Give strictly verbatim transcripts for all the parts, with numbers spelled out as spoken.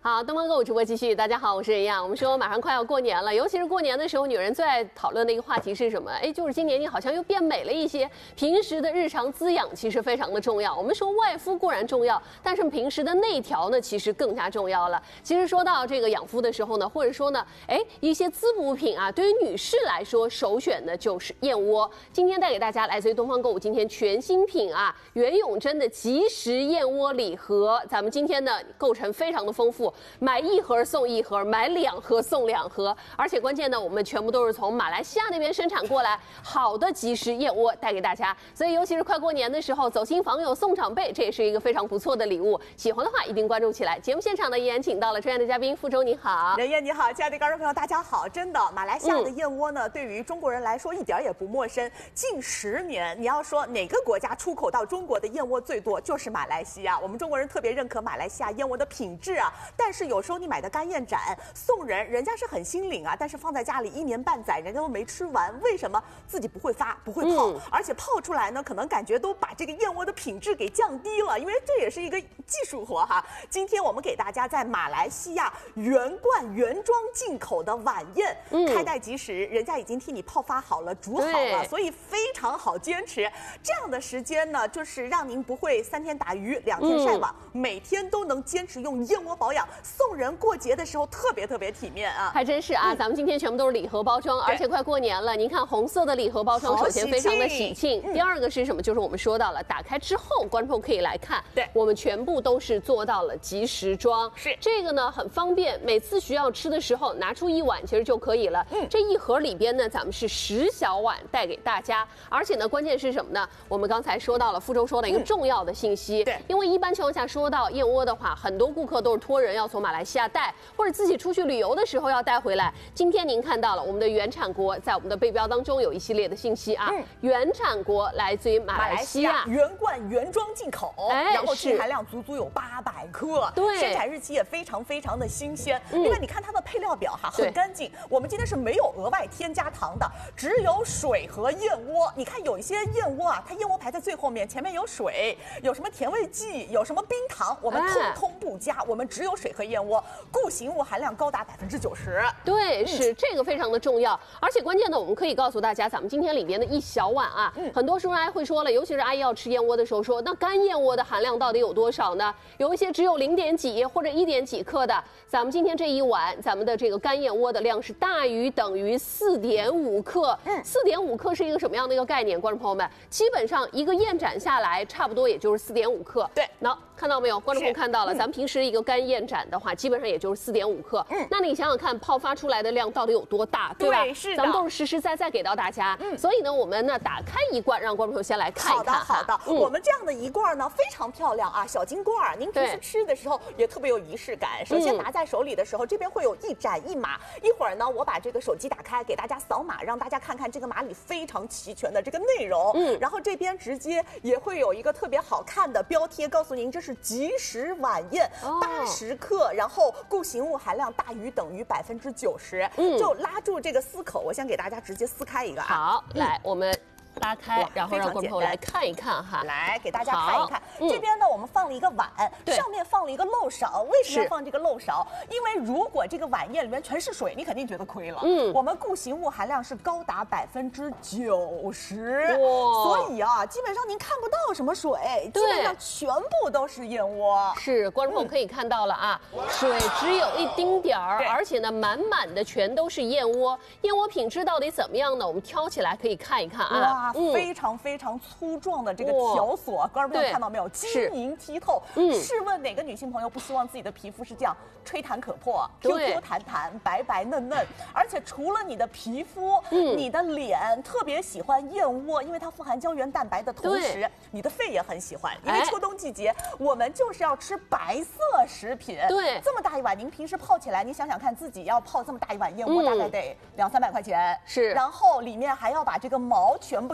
好，东方购物直播继续。大家好，我是任洋。我们说马上快要过年了，尤其是过年的时候，女人最爱讨论的一个话题是什么？哎，就是今年你好像又变美了一些。平时的日常滋养其实非常的重要。我们说外敷固然重要，但是平时的内调呢，其实更加重要了。其实说到这个养肤的时候呢，或者说呢，哎，一些滋补品啊，对于女士来说，首选的就是燕窝。今天带给大家来自于东方购物今天全新品啊，袁永珍的即食燕窝礼盒。咱们今天呢，构成非常的丰富。买一盒送一盒，买两盒送两盒，而且关键呢，我们全部都是从马来西亚那边生产过来，好的即食燕窝带给大家。所以尤其是快过年的时候，走亲访友送长辈，这也是一个非常不错的礼物。喜欢的话一定关注起来。节目现场呢，依然请到了专业的嘉宾，傅周你好， 任燕你好，亲爱的观众朋友大家好。真的，马来西亚的燕窝呢，嗯、对于中国人来说一点也不陌生。近十年，你要说哪个国家出口到中国的燕窝最多，就是马来西亚。我们中国人特别认可马来西亚燕窝的品质啊，但是有时候你买的干燕盏送人，人家是很心领啊，但是放在家里一年半载，人家都没吃完，为什么？自己不会发，不会泡，嗯、而且泡出来呢，可能感觉都把这个燕窝的品质给降低了，因为这也是一个技术活哈。今天我们给大家在马来西亚原罐原装进口的晚宴，嗯、开袋即食，人家已经替你泡发好了，煮好了，所以非常好坚持。这样的时间呢，就是让您不会三天打鱼两天晒网，嗯、每天都能坚持用燕窝保养。送人过节的时候特别特别体面啊， 还真是啊！嗯、咱们今天全部都是礼盒包装，而且快过年了，您看红色的礼盒包装，首先非常的喜庆。嗯、第二个是什么？就是我们说到了，打开之后，观众可以来看，对，我们全部都是做到了即食装。是这个呢，很方便，每次需要吃的时候拿出一碗其实就可以了。嗯，这一盒里边呢，咱们是十小碗带给大家，而且呢，关键是什么呢？我们刚才说到了傅周说的一个重要的信息，嗯、对，因为一般情况下说到燕窝的话，很多顾客都是托人要从马来西亚带，或者自己出去旅游的时候要带回来。今天您看到了我们的原产国，在我们的背标当中有一系列的信息啊，嗯、原产国来自于马来西亚， 原罐原装进口，哎，然后净含量足足有八百克，对，生产日期也非常非常的新鲜。嗯、另外你看它的配料表哈，很干净，我们今天是没有额外添加糖的，只有水和燕窝。你看有一些燕窝啊，它燕窝排在最后面，前面有水，有什么甜味剂，有什么冰糖，我们通通不加，哎、我们只有水和燕窝，固形物含量高达百分之九十。 对，是、嗯、这个非常的重要，而且关键的，我们可以告诉大家，咱们今天里面的一小碗啊，嗯、很多叔叔阿姨会说了，尤其是阿姨要吃燕窝的时候说，那干燕窝的含量到底有多少呢？有一些只有零点几或者一点几克的，咱们今天这一碗，咱们的这个干燕窝的量是大于等于四点五克。嗯，四点五克是一个什么样的一个概念？观众朋友们，基本上一个燕盏下来，差不多也就是四点五克。对，那看到没有？观众朋友看到了，嗯、咱们平时一个干燕盏的话，基本上也就是四点五克。嗯，那你想想看，泡发出来的量到底有多大，对吧？对，是的，咱们都是实实在在给到大家。嗯，所以呢，我们呢打开一罐，让观众朋友先来看一看。 好的，好的。嗯、我们这样的一罐呢，非常漂亮啊，小金罐，您平时吃的时候也特别有仪式感。首先拿在手里的时候，这边会有一盏一码。一会儿呢，我把这个手机打开，给大家扫码，让大家看看这个码里非常齐全的这个内容。嗯，然后这边直接也会有一个特别好看的标贴，告诉您这是即食晚宴，八十克，然后固形物含量大于等于百分之九十。嗯，就拉住这个撕口，我先给大家直接撕开一个啊。 好，嗯、来我们。拉开，然后让观众朋友来看一看哈， 来给大家看一看。嗯、这边呢，我们放了一个碗，上面放了一个漏勺。为什么要放这个漏勺？因为如果这个晚宴里面全是水，你肯定觉得亏了。嗯，我们固形物含量是高达百分之九十，所以啊，基本上您看不到什么水，基本上全部都是燕窝。 是，观众朋友可以看到了啊，嗯、水只有一丁点儿，而且呢，满满的全都是燕窝。燕窝品质到底怎么样呢？我们挑起来可以看一看啊。 嗯、非常非常粗壮的这个条索，观众朋友看到没有？晶莹剔透。嗯，试问哪个女性朋友不希望自己的皮肤是这样吹弹可破、Q Q 弹弹、白白嫩嫩？而且除了你的皮肤，嗯、你的脸特别喜欢燕窝，因为它富含胶原蛋白的同时，你的肺也很喜欢。因为秋冬季节，哎、我们就是要吃白色食品。对，这么大一碗，您平时泡起来，你想想看，自己要泡这么大一碗燕窝，嗯、大概得两三百块钱。是，然后里面还要把这个毛全部给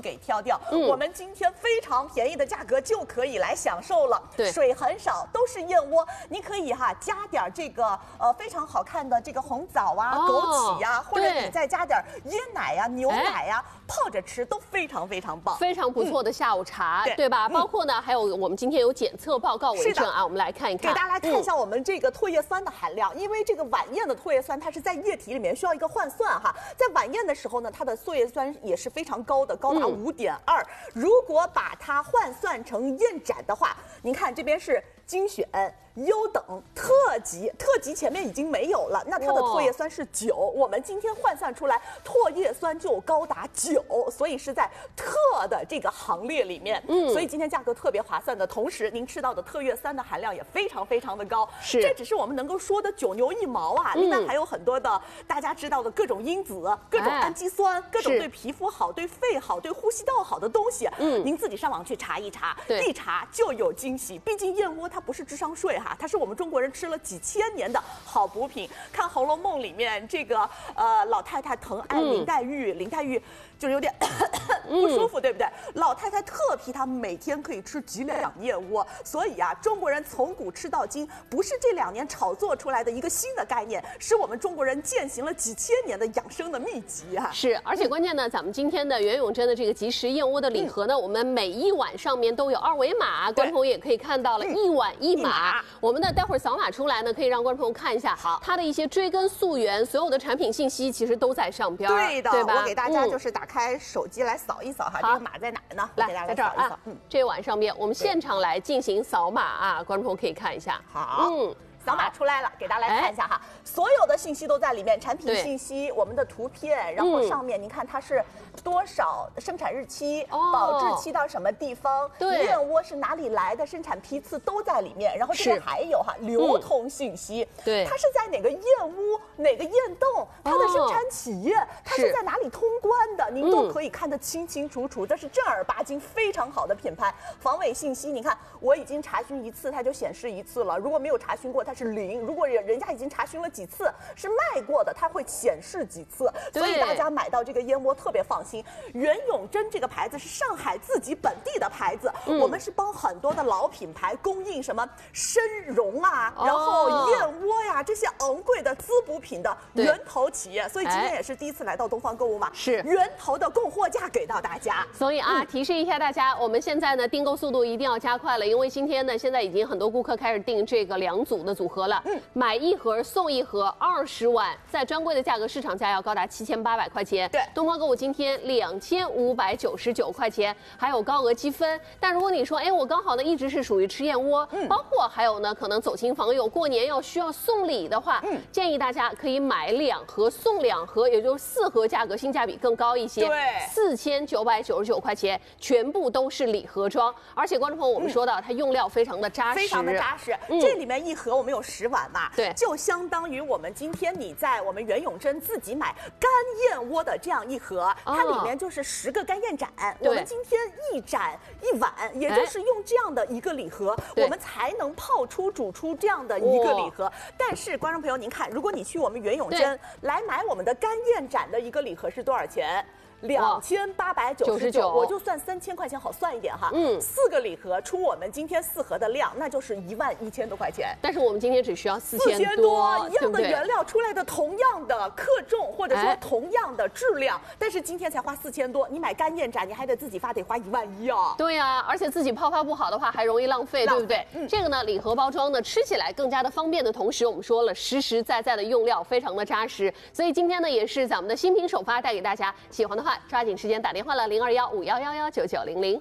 给挑掉。嗯、我们今天非常便宜的价格就可以来享受了。 对， 水很少，都是燕窝，你可以哈加点这个呃非常好看的这个红枣啊、哦、枸杞呀、啊，或者你再加点椰奶呀、啊、牛奶呀、啊，泡着吃都非常非常棒， 非常不错的下午茶，嗯、对吧？嗯、包括呢，还有我们今天有检测报告为证啊，我们来看一看， 给大家来看一下我们这个唾液酸的含量，嗯、因为这个晚宴的唾液酸它是在液体里面需要一个换算哈，在晚宴的时候呢，它的唾液酸也是非常高的，高达五点二。如果把它换算成燕盏的话，您看这边是精选、优等、特级，特级前面已经没有了，那它的唾液酸是九，我们今天换算出来唾液酸就高达九，所以是在特的这个行列里面，嗯，所以今天价格特别划算的同时，您吃到的特越酸的含量也非常非常的高， 是， 这只是我们能够说的九牛一毛啊，另外还有很多的大家知道的各种因子、各种氨基酸、各种对皮肤好、对肺好、对呼吸道好的东西，嗯，您自己上网去查一查，一查就有惊喜，毕竟燕窝它不是智商税哈，它是我们中国人吃了几千年的好补品。看《红楼梦》里面这个呃老太太疼爱林黛玉，嗯、林黛玉就是有点不舒服，嗯、对不对？老太太特批她每天可以吃几两燕窝，所以啊，中国人从古吃到今，不是这两年炒作出来的一个新的概念，是我们中国人践行了几千年的养生的秘籍啊。 是，而且关键呢，咱们今天的袁永珍的这个即食燕窝的礼盒呢，嗯、我们每一碗上面都有二维码，观众朋友也可以看到了，一碗一码。我们呢，待会儿扫码出来呢，可以让观众朋友看一下，好，它的一些追根溯源，所有的产品信息其实都在上边， 对的， 对吧？ 我给大家就是打开手机来扫一扫哈，这个码在哪儿呢？ 来，在这儿啊，嗯，这碗上面我们现场来进行扫码啊，观众朋友可以看一下， 好，嗯。扫码出来了，给大家来看一下哈，所有的信息都在里面，产品信息、我们的图片，然后上面您看它是多少生产日期、哦、保质期到什么地方， 对， 燕窝是哪里来的，生产批次都在里面。然后这边还有哈流通信息，嗯、 对， 它是在哪个燕屋、哪个燕洞，它的生产企业，哦、它是在哪里通关的，您都可以看得清清楚楚。这是正儿八经非常好的品牌。防伪信息，你看我已经查询一次，它就显示一次了。如果没有查询过，它是零。如果人人家已经查询了几次是卖过的，它会显示几次，所以大家买到这个燕窝特别放心。袁永珍这个牌子是上海自己本地的牌子，嗯、我们是帮很多的老品牌供应什么参茸啊，哦、然后燕窝呀这些昂贵的滋补品的源头企业，所以今天也是第一次来到东方购物嘛， 是源头的供货价给到大家。 所以啊，嗯、提示一下大家，我们现在呢订购速度一定要加快了，因为今天呢现在已经很多顾客开始订这个两组的组合了。嗯，买一盒送一盒，二十碗，在专柜的价格市场价要高达七千八百块钱。 对， 东方购物今天两千五百九十九块钱，还有高额积分。但如果你说，哎，我刚好呢一直是属于吃燕窝，嗯，包括还有呢可能走亲访友，过年要需要送礼的话，嗯，建议大家可以买两盒送两盒，也就是四盒，价格性价比更高一些。 对， 四千九百九十九块钱，全部都是礼盒装，而且观众朋友我们说到、嗯、它用料非常的扎实， 非常的扎实。嗯、这里面一盒我们有十碗嘛。 对， 就相当于我们今天你在我们袁永珍自己买干燕窝的这样一盒，哦、它里面就是十个干燕盏。我们今天一盏一碗，也就是用这样的一个礼盒，我们才能泡出煮出这样的一个礼盒。但是观众朋友，您看，如果你去我们袁永珍来买我们的干燕盏的一个礼盒是多少钱？两千八百九十九，我就算三千块钱好算一点哈。嗯，四个礼盒出我们今天四盒的量，那就是一万一千多块钱。 但是我们今天只需要四千多， 一样的原料出来的同样的克重或者说同样的质量，但是今天才花四千多，你买干燕盏你还得自己发，得花一万一啊。 对呀、啊，而且自己泡发不好的话还容易浪费，浪费对不对？嗯，这个呢礼盒包装呢吃起来更加的方便的同时，我们说了实实在在的用料非常的扎实，所以今天呢也是咱们的新品首发带给大家，喜欢的话抓紧时间打电话了零二幺五幺幺幺九九零零。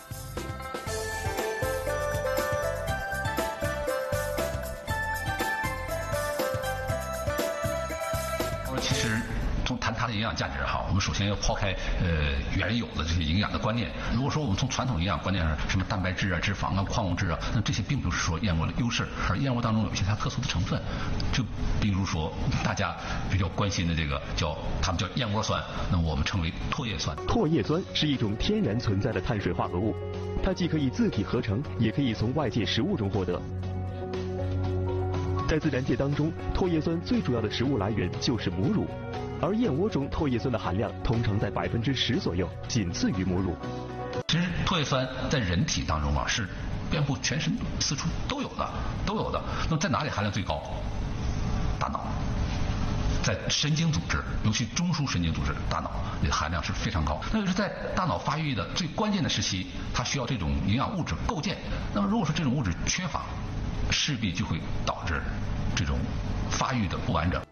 其实从谈它的营养价值哈，我们首先要抛开呃原有的这些营养的观念。如果说我们从传统营养观念上，什么蛋白质啊、脂肪啊、矿物质啊，那这些并不是说燕窝的优势，而燕窝当中有一些它特殊的成分，就比如说大家比较关心的这个叫他们叫燕窝酸，那我们称为唾液酸。 唾液酸是一种天然存在的碳水化合物，它既可以自体合成，也可以从外界食物中获得。 在自然界当中，唾液酸最主要的食物来源就是母乳，而燕窝中唾液酸的含量通常在百分之十左右，仅次于母乳。 其实唾液酸在人体当中啊是遍布全身四处都有的，都有的。那么在哪里含量最高？大脑。在神经组织，尤其中枢神经组织，大脑的含量是非常高。那就是在大脑发育的最关键的时期，它需要这种营养物质构建。那么如果说这种物质缺乏，势必就会导致这种发育的不完整。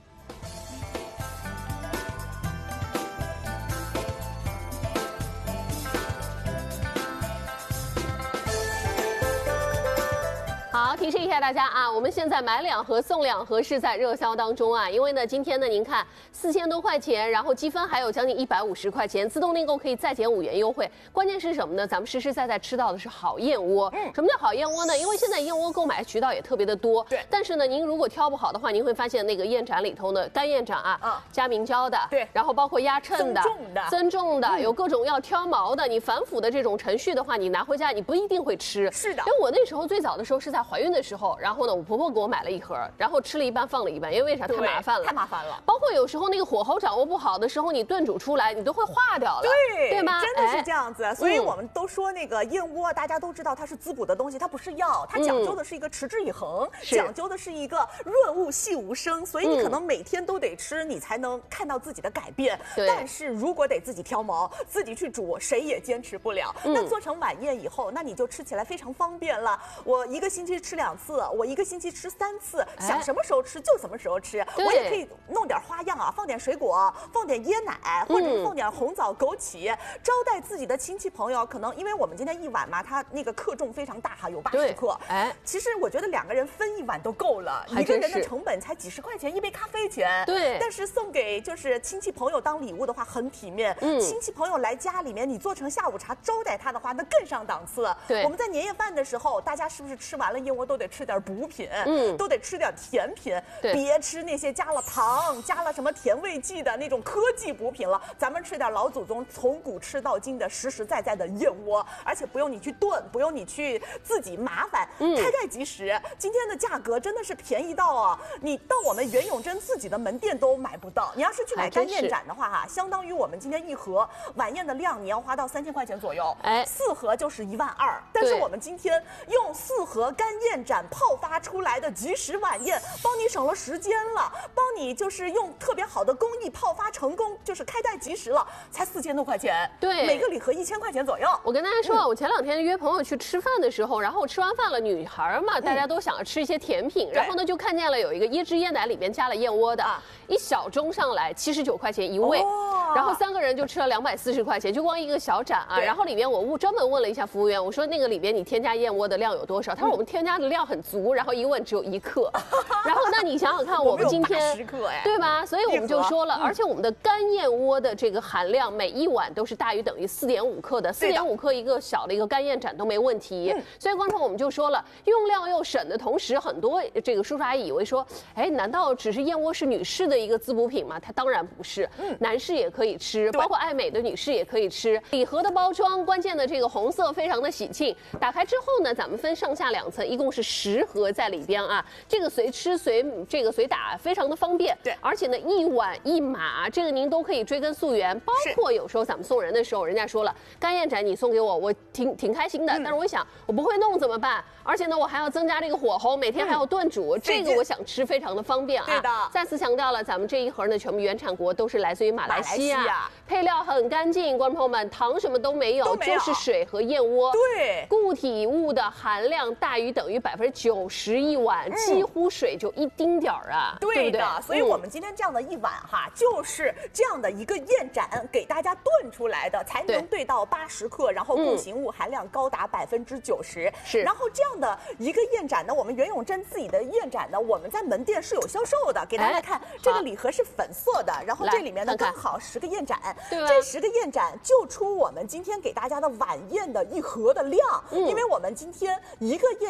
好，提示一下大家啊，我们现在买两盒送两盒是在热销当中啊，因为呢，今天呢，您看四千多块钱，然后积分还有将近一百五十块钱，自动订购可以再减五元优惠。关键是什么呢？咱们实实在在吃到的是好燕窝。嗯，什么叫好燕窝呢？因为现在燕窝购买渠道也特别的多。 对。 但是呢，您如果挑不好的话，您会发现那个燕盏里头呢，干燕盏啊，嗯，加明胶的， 对， 然后包括压秤的、 增重的、 增重的， 嗯、 有各种要挑毛的。你反腐的这种程序的话，你拿回家你不一定会吃。 是的。 因为我那时候最早的时候是在怀孕的时候。然后呢，我婆婆给我买了一盒，然后吃了一半放了一半，因为为啥？太麻烦了， 太麻烦了。 包括有时候那个火候掌握不好的时候，你炖煮出来你都会化掉了， 对对吗？ 真的是这样子。哎、所以我们都说那个燕窝，大家都知道它是滋补的东西，它不是药，它讲究的是一个持之以恒，嗯、讲究的是一个润物细无声。所以你可能每天都得吃，你才能看到自己的改变。 对。 但是如果得自己挑毛，自己去煮，谁也坚持不了。嗯、那做成晚宴以后，那你就吃起来非常方便了。我一个星期吃两次，我一个星期吃三次，想什么时候吃就什么时候吃。我也可以弄点花样啊，放点水果，放点椰奶，或者是放点红枣、枸杞，招待自己的亲戚朋友。可能因为我们今天一碗嘛，它那个克重非常大哈，有八十克。哎，其实我觉得两个人分一碗都够了，一个人的成本才几十块钱，一杯咖啡钱。 对。 但是送给就是亲戚朋友当礼物的话很体面。嗯。亲戚朋友来家里面，你做成下午茶招待他的话，那更上档次。 对。 我们在年夜饭的时候，大家是不是吃完了燕窝都得吃点补品？嗯。都得吃点甜品，别吃那些加了糖、加了什么甜味剂的那种科技补品了。咱们吃点老祖宗从古吃到今的实实在在的燕窝，而且不用你去炖，不用你去自己麻烦，嗯、开盖即食。今天的价格真的是便宜到啊，你到我们袁永贞自己的门店都买不到。你要是去买干燕盏的话哈，相当于我们今天一盒晚宴的量，你要花到三千块钱左右，哎，四盒就是一万二。但是我们今天用四盒干燕盏泡发出来的即食晚宴，帮你省了时间了，帮你就是用特别好的工艺泡发成功，就是开盖即食了，才四千多块钱。 对， 每个礼盒一千块钱左右。 我跟大家说，嗯、我前两天约朋友去吃饭的时候，然后吃完饭了，女孩嘛，大家都想要吃一些甜品，嗯、然后呢就看见了有一个椰汁椰奶里面加了燕窝的，啊、一小盅上来七十九块钱一位，哦、然后三个人就吃了两百四十块钱，就光一个小盏啊。然后里面我专门问了一下服务员，我说那个里边你添加燕窝的量有多少？他说我们添加的量很足，然后一问只有一克。然后那你想想看，我们今天对吧？所以我们就说了，而且我们的干燕窝的这个含量，每一碗都是大于等于四点五克的，四点五克一个小的一个干燕盏都没问题。所以观众我们就说了，用量又省的同时，很多这个叔叔阿姨以为说，哎，难道只是燕窝是女士的一个滋补品吗？它当然不是，男士也可以吃，包括爱美的女士也可以吃。礼盒的包装，关键的这个红色非常的喜庆，打开之后呢，咱们分上下两层，一共是十盒在里边啊，这个随吃随这个随打，非常的方便。对，而且呢，一碗一码，这个您都可以追根溯源。包括有时候咱们送人的时候，人家说了，干燕盏你送给我，我挺挺开心的。嗯、但是我一想，我不会弄怎么办？而且呢，我还要增加这个火候，每天还要炖煮，嗯、这个我想吃非常的方便啊。对的。再次强调了，咱们这一盒呢，全部原产国都是来自于马来西亚，西亚配料很干净，观众朋友们，糖什么都没有，都没有就是水和燕窝。对，固体物的含量大于等于百分之九十一碗，嗯、几乎水就一丁点儿啊。对的，对不对？ 所以我们今天这样的一碗哈，就是这样的一个燕盏给大家炖出来的，才能兑到八十克，然后固形物含量高达百分之九十。是，然后这样的一个燕盏呢，我们袁永贞自己的燕盏呢，我们在门店是有销售的。给大家看，这个礼盒是粉色的，然后这里面呢刚好十个燕盏，这十个燕盏就出我们今天给大家的晚宴的一盒的量，因为我们今天一个燕盏出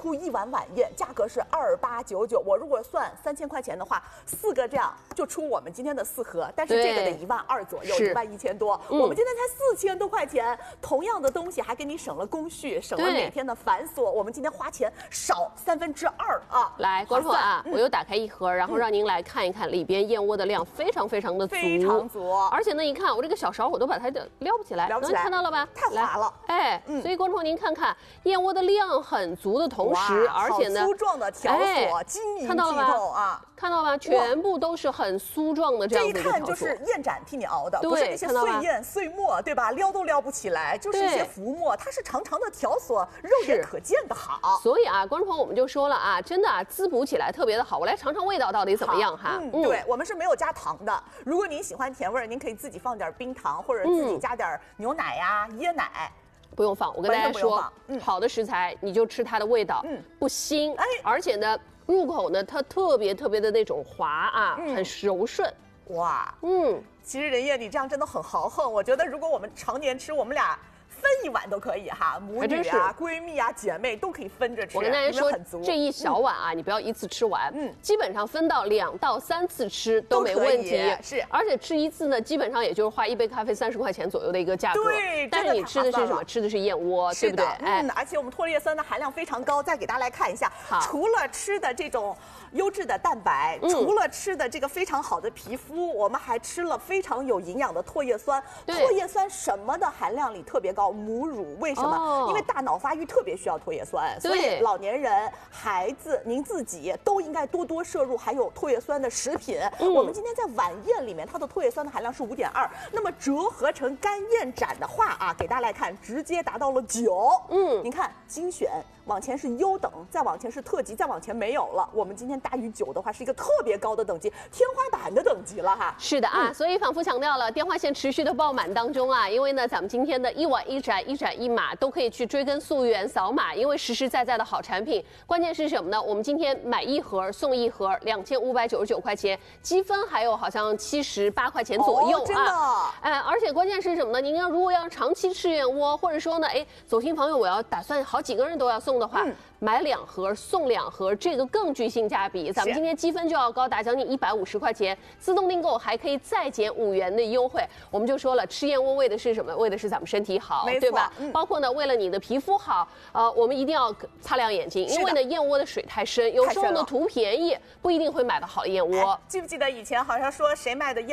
出一碗晚宴，价格是二八九九。我如果算三千块钱的话，四个这样就出我们今天的四盒，但是这个得一万二左右，一万一千多。嗯、我们今天才四千多块钱，同样的东西还给你省了工序，省了每天的繁琐。我们今天花钱少三分之二啊！ 来，观众啊，嗯、我又打开一盒，然后让您来看一看里边燕窝的量非常非常的足， 非常足。 而且呢，一看我这个小勺我都把它撩不起来， 撩不起来， 看到了吧？ 太滑了。 哎，嗯、所以观众您看看，燕窝的量很足的同时，而且呢， 粗壮的条索，晶莹剔透啊。 看到吗？全部都是很酥状的这样子的条索。 这一看就是燕盏替你熬的，不是那些碎燕碎末，对吧？撩都撩不起来，就是一些浮沫，它是长长的条索，肉眼可见的好。 所以啊，观众朋友我们就说了啊，真的啊，滋补起来特别的好。我来尝尝味道到底怎么样哈。 嗯，对，我们是没有加糖的。如果您喜欢甜味儿，您可以自己放点冰糖，或者自己加点牛奶呀、椰奶。 不用放，我跟大家说，嗯、好的食材你就吃它的味道，嗯，不腥，哎，而且呢，入口呢它特别特别的那种滑啊，嗯、很柔顺， 哇，嗯，其实任烨你这样真的很豪横，我觉得如果我们常年吃，我们俩分一碗都可以哈，母女啊、闺蜜啊、姐妹都可以分着吃。 我跟大家说，这一小碗啊，嗯、你不要一次吃完，嗯，基本上分到两到三次吃都没问题。 是， 而且吃一次呢，基本上也就是花一杯咖啡三十块钱左右的一个价格。 对， 但是你吃的是什么？吃的是燕窝，对不对？ 嗯，而且我们唾液酸的含量非常高。再给大家来看一下，除了吃的这种优质的蛋白，嗯、除了吃的这个非常好的皮肤，我们还吃了非常有营养的唾液酸。唾液酸什么的含量里特别高？母乳为什么？哦、因为大脑发育特别需要唾液酸，所以老年人、孩子，您自己都应该多多摄入含有唾液酸的食品。嗯、我们今天在晚宴里面，它的唾液酸的含量是五点二，那么折合成干燕盏的话啊，给大家来看，直接达到了九。嗯，您看精选。往前是优等，再往前是特级，再往前没有了。我们今天大于九的话，是一个特别高的等级，天花板的等级了哈。 是的啊，嗯、所以反复强调了，电话线持续的爆满当中啊，因为呢，咱们今天的一碗一盏一盏一码都可以去追根溯源扫码，因为实实在在的好产品。关键是什么呢？我们今天买一盒送一盒，两千五百九十九块钱，积分还有好像七十八块钱左右啊。 哦、真的。 哎，而且关键是什么呢？您要如果要长期吃燕窝，或者说呢，哎，走亲访友，我要打算好几个人都要送的话。嗯买两盒送两盒，这个更具性价比。咱们今天积分就要高达将近一百五十块钱，自动订购还可以再减五元的优惠。我们就说了，吃燕窝为的是什么？为的是咱们身体好，对吧？嗯、包括呢，为了你的皮肤好，呃，我们一定要擦亮眼睛，因为呢，燕窝的水太深，有时候呢图便宜不一定会买到好的燕窝。 记不记得以前好像说谁卖的燕